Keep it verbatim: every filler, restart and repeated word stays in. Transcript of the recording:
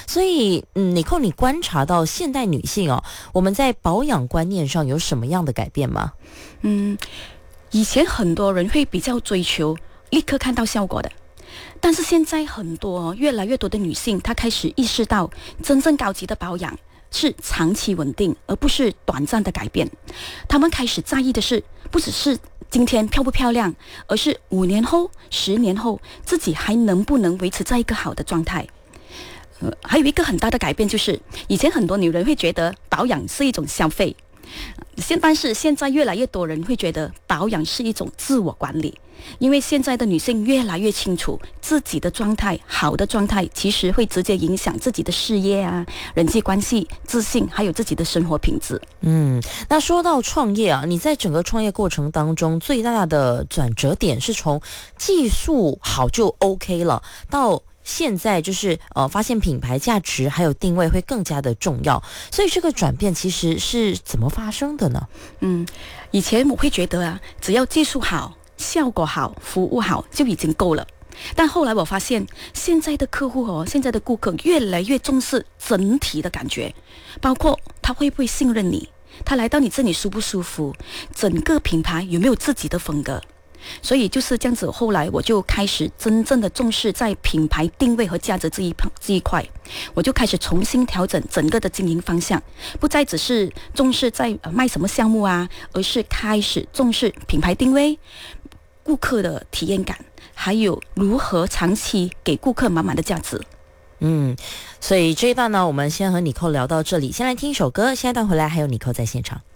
所以，嗯，尼寇，你观察到现代女性哦，我们在保养观念上有什么样的改变吗？ 嗯，以前很多人会比较追求立刻看到效果的，但是现在很多越来越多的女性，她开始意识到，真正高级的保养是长期稳定，而不是短暂的改变。她们开始在意的是，不只是今天漂不漂亮，而是五年后、十年后，自己还能不能维持在一个好的状态。呃，还有一个很大的改变就是，以前很多女人会觉得保养是一种消费，现但是现在越来越多人会觉得保养是一种自我管理，因为现在的女性越来越清楚自己的状态，好的状态其实会直接影响自己的事业啊、人际关系、自信，还有自己的生活品质。 嗯，那说到创业啊，你在整个创业过程当中最大的转折点是从技术好就 OK 了，到现在就是呃，发现品牌价值还有定位会更加的重要，所以这个转变其实是怎么发生的呢？ 嗯，以前我会觉得啊，只要技术好、效果好、服务好就已经够了。但后来我发现，现在的客户哦，现在的顾客越来越重视整体的感觉，包括他会不会信任你，他来到你这里舒不舒服，整个品牌有没有自己的风格。所以就是这样子，后来我就开始真正的重视在品牌定位和价值这一这一块，我就开始重新调整整个的经营方向，不再只是重视在、呃、卖什么项目啊，而是开始重视品牌定位、顾客的体验感，还有如何长期给顾客满满的价值。 嗯，所以这一段呢，我们先和尼寇聊到这里，先来听一首歌，下一段回来还有尼寇在现场。